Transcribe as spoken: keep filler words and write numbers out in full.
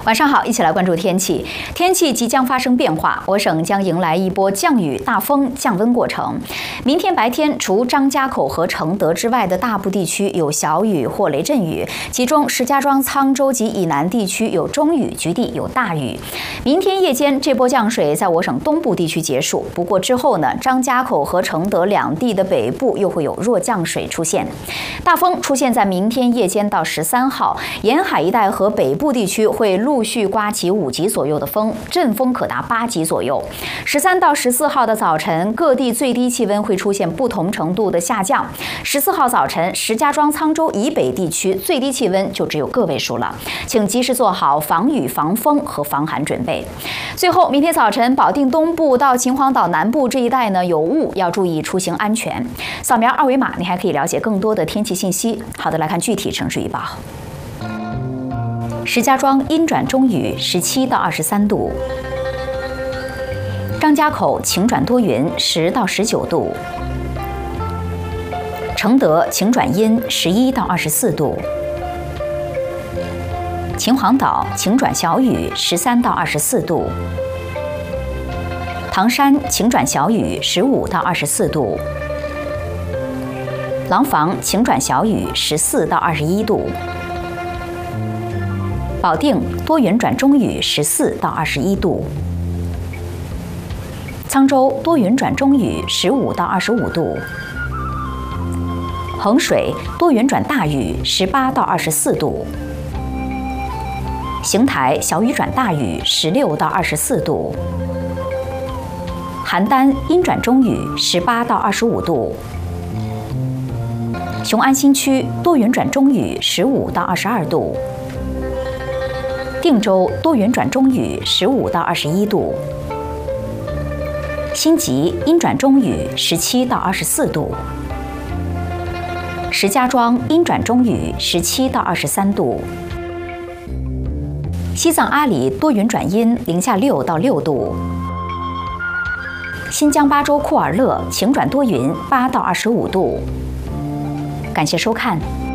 晚上好，一起来关注天气。天气即将发生变化，我省将迎来一波降雨、大风、降温过程。明天白天，除张家口和承德之外的大部地区有小雨或雷阵雨，其中石家庄、沧州及以南地区有中雨，局地有大雨。明天夜间，这波降水在我省东部地区结束。不过之后呢，张家口和承德两地的北部又会有弱降水出现。大风出现在明天夜间到十三号，沿海一带和北部地区会陆续刮起五级左右的风，阵风可达八级左右。十三到十四号的早晨，各地最低气温会出现不同程度的下降。十四号早晨，石家庄、沧州以北地区最低气温就只有个位数了，请及时做好防雨、防风和防寒准备。最后，明天早晨，保定东部到秦皇岛南部这一带呢有雾，要注意出行安全。扫描二维码，你还可以了解更多的天气信息。好的，来看具体城市预报。石家庄阴转中雨，十七到二十三度；张家口晴转多云，十到十九度；承德晴转阴，十一到二十四度；秦皇岛晴转小雨，十三到二十四度；唐山晴转小雨，十五到二十四度；廊坊晴转小雨，十四到二十一度。保定多云转中雨，十四到二十一度；沧州多云转中雨，十五到二十五度；衡水多云转大雨，十八到二十四度；邢台小雨转大雨，十六到二十四度；邯郸阴转中雨，十八到二十五度；雄安新区多云转中雨，十五到二十二度；定州多云转中雨，十五到二十一度；辛集阴转中雨，十七到二十四度；石家庄阴转中雨，十七到二十三度；西藏阿里多云转阴，零下六到六度；新疆巴州库尔勒晴转多云，八到二十五度。感谢收看。